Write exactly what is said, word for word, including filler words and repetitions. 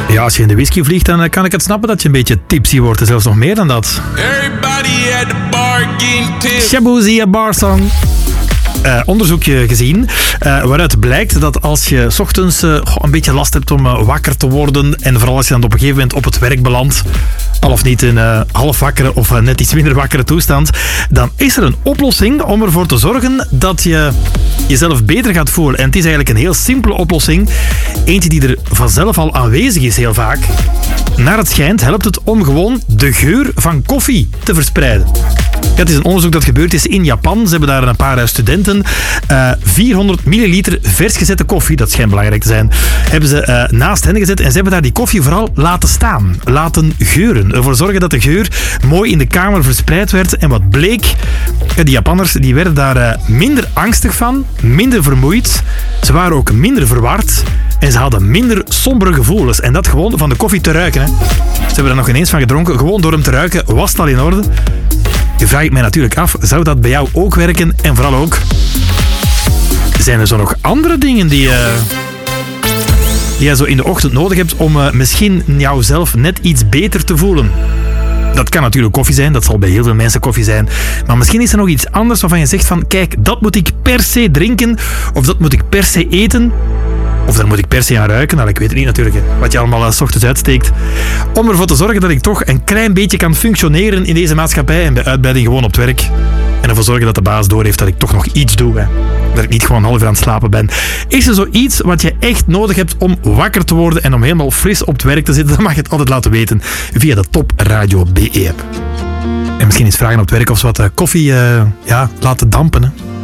Ja, als je in de whisky vliegt, dan kan ik het snappen dat je een beetje tipsy wordt. En zelfs nog meer dan dat. Shaboozey, een barsong. Uh, onderzoekje gezien, uh, waaruit blijkt dat als je 's ochtends uh, een beetje last hebt om uh, wakker te worden en vooral als je dan op een gegeven moment op het werk belandt, al of niet in uh, half wakkere of uh, net iets minder wakkere toestand, dan is er een oplossing om ervoor te zorgen dat je jezelf beter gaat voelen. En het is eigenlijk een heel simpele oplossing. Eentje die er vanzelf al aanwezig is heel vaak. Naar het schijnt helpt het om gewoon de geur van koffie te verspreiden. Ja, het is een onderzoek dat gebeurd is in Japan. Ze hebben daar een paar studenten uh, vierhonderd milliliter vers gezette koffie, dat schijnt belangrijk te zijn, hebben ze uh, naast hen gezet en ze hebben daar die koffie vooral laten staan. Laten geuren. Ervoor zorgen dat de geur mooi in de kamer verspreid werd. En wat bleek, ja, die Japanners die werden daar uh, minder angstig van, minder vermoeid. Ze waren ook minder verward en ze hadden minder sombere gevoelens. En dat gewoon van de koffie te ruiken. Hè. Ze hebben er nog ineens van gedronken. Gewoon door hem te ruiken was het al in orde. Je vraagt ik mij natuurlijk af, zou dat bij jou ook werken? En vooral ook, zijn er zo nog andere dingen die, uh, die je zo in de ochtend nodig hebt om uh, misschien jouzelf net iets beter te voelen? Dat kan natuurlijk koffie zijn, dat zal bij heel veel mensen koffie zijn. Maar misschien is er nog iets anders waarvan je zegt van, kijk, dat moet ik per se drinken, of dat moet ik per se eten. Of daar moet ik per se aan ruiken. Nou, ik weet het niet natuurlijk, hè, wat je allemaal uh, 's ochtends uitsteekt. Om ervoor te zorgen dat ik toch een klein beetje kan functioneren in deze maatschappij en bij uitbreiding gewoon op het werk. En ervoor zorgen dat de baas doorheeft dat ik toch nog iets doe. Hè. Dat ik niet gewoon half uur aan het slapen ben. Is er zoiets wat je echt nodig hebt om wakker te worden en om helemaal fris op het werk te zitten? Dan mag je het altijd laten weten via de Top Radio B E app. En misschien eens vragen op het werk of ze wat uh, koffie uh, ja, laten dampen. Hè.